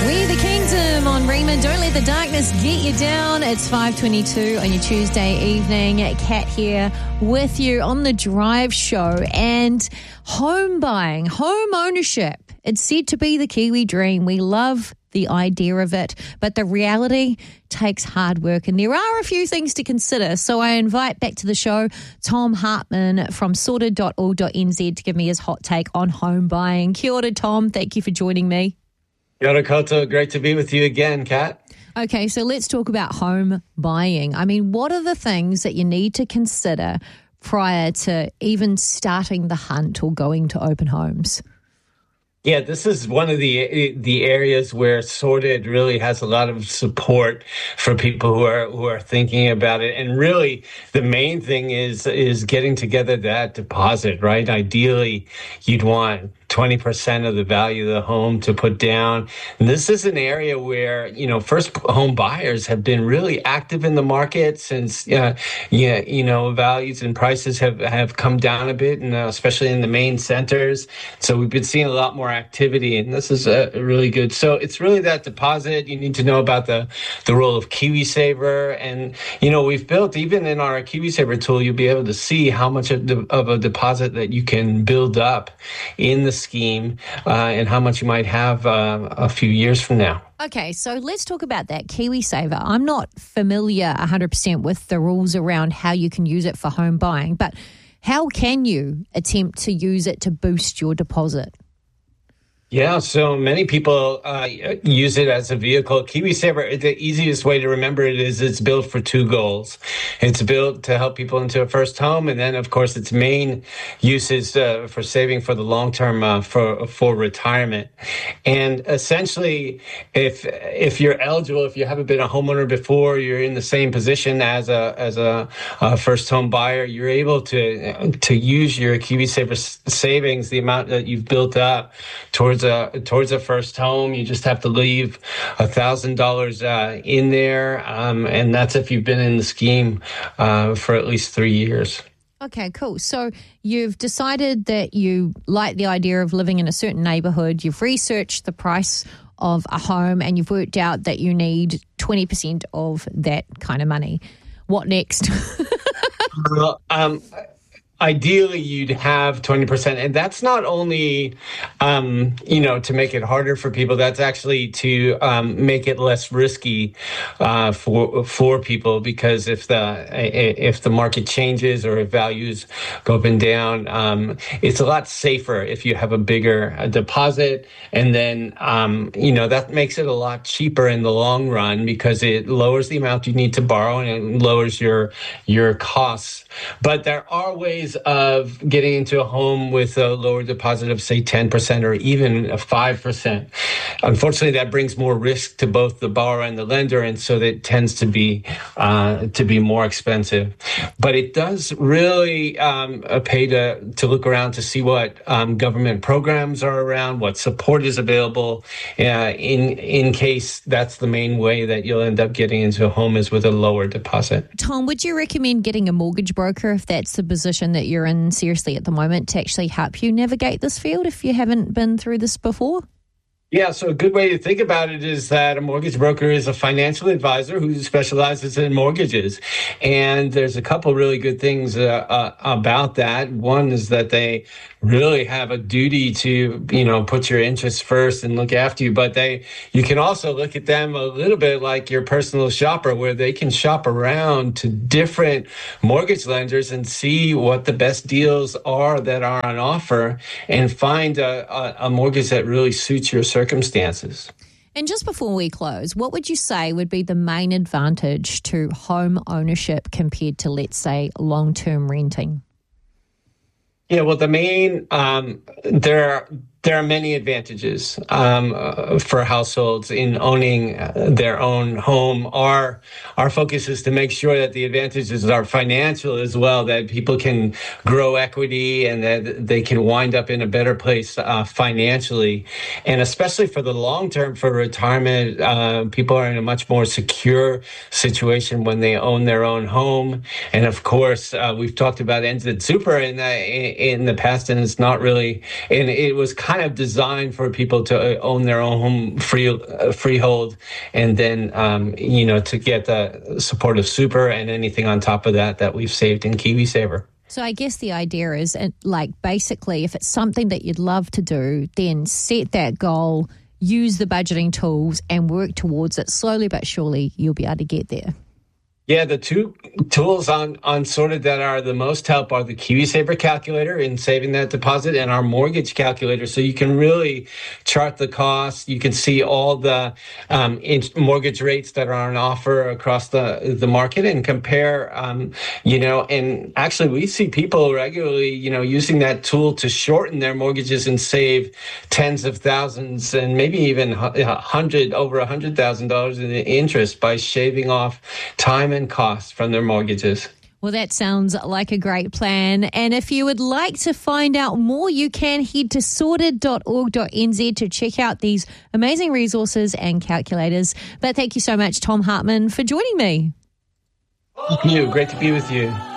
We're the Kingdom on Rima. Don't let the darkness get you down. It's 5:22 on your Tuesday evening. Kat here with you on the Drive Show. And home buying, home ownership, it's said to be the Kiwi dream. We love the idea of it, but the reality takes hard work, and there are a few things to consider. So I invite back to the show Tom Hartman from sorted.org.nz to give me his hot take on home buying. Kia ora, Tom. Thank you for joining me. Kia ora koutou. Great to be with you again, Kat. Okay, so let's talk about home buying. I mean, what are the things that you need to consider prior to even starting the hunt or going to open homes? Yeah, this is one of the areas where Sorted really has a lot of support for people who are thinking about it. And really, the main thing is getting together that deposit, right? Ideally, you'd want 20% of the value of the home to put down. And this is an area where, first home buyers have been really active in the market since, values and prices have come down a bit, and especially in the main centers. So we've been seeing a lot more activity, and this is really good. So it's really that deposit. You need to know about the role of KiwiSaver. And, we've built, even in our KiwiSaver tool, you'll be able to see how much of a deposit that you can build up in the scheme and how much you might have a few years from now. Okay, so let's talk about that KiwiSaver. I'm not familiar 100% with the rules around how you can use it for home buying, but how can you attempt to use it to boost your deposit? Yeah, so many people use it as a vehicle. KiwiSaver, the easiest way to remember it is it's built for two goals. It's built to help people into a first home, and then, of course, its main use is for saving for the long term for retirement. And essentially, if you're eligible, if you haven't been a homeowner before, you're in the same position as a first home buyer, you're able to use your KiwiSaver savings, the amount that you've built up, towards a first home. You just have to leave $1,000 in there, and that's if you've been in the scheme for at least 3 years. Okay, cool. So you've decided that you like the idea of living in a certain neighborhood. You've researched the price of a home, and you've worked out that you need 20% of that kind of money. What next? Well, ideally, you'd have 20%. And that's not only, to make it harder for people. That's actually to make it less risky for people, because if the market changes or if values go up and down, it's a lot safer if you have a bigger deposit. And then, that makes it a lot cheaper in the long run, because it lowers the amount you need to borrow and it lowers your costs. But there are ways of getting into a home with a lower deposit of, say, 10% or even 5%. Unfortunately, that brings more risk to both the borrower and the lender, and so that tends to be more expensive. But it does really pay to look around to see what government programs are around, what support is available, in case that's the main way that you'll end up getting into a home is with a lower deposit. Tom, would you recommend getting a mortgage broker if that's the position that you're in seriously at the moment, to actually help you navigate this field if you haven't been through this before? Yeah, so a good way to think about it is that a mortgage broker is a financial advisor who specializes in mortgages. And there's a couple really good things about that. One is that they really have a duty to, put your interests first and look after you. But you can also look at them a little bit like your personal shopper, where they can shop around to different mortgage lenders and see what the best deals are that are on offer and find a mortgage that really suits your circumstances. And just before we close, what would you say would be the main advantage to home ownership compared to, let's say, long-term renting? Yeah, well, the main, there are many advantages for households in owning their own home. Our focus is to make sure that the advantages are financial as well, that people can grow equity and that they can wind up in a better place financially. And especially for the long term, for retirement, people are in a much more secure situation when they own their own home. And of course, we've talked about NZ Super in the past, and it's not really, and it was kind kind of designed for people to own their own home freehold, and then to get the support of Super and anything on top of that we've saved in KiwiSaver. So I guess the idea is, basically, if it's something that you'd love to do, then set that goal, use the budgeting tools, and work towards it. Slowly but surely, you'll be able to get there. Yeah, the two tools on Sorted that are the most help are the KiwiSaver calculator in saving that deposit and our mortgage calculator. So you can really chart the costs. You can see all the mortgage rates that are on offer across the market and compare, and actually we see people regularly, using that tool to shorten their mortgages and save tens of thousands and maybe even over $100,000 in interest by shaving off time and costs from their mortgages. Well, that sounds like a great plan. And if you would like to find out more, you can head to sorted.org.nz to check out these amazing resources and calculators. But thank you so much, Tom Hartman, for joining me. Thank you. Great to be with you.